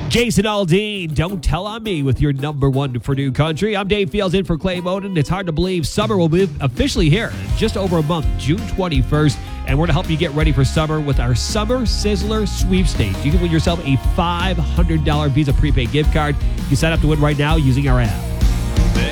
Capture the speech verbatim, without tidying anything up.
Jason Aldean, Don't Tell on Me with your number one for New Country. I'm Dave Fields in for Clay Moden. It's hard to believe summer will be officially here in just over a month, June twenty-first. And we're going to help you get ready for summer with our Summer Sizzler Sweepstakes. You can win yourself a five hundred dollars Visa prepaid gift card. You sign up to win right now using our app.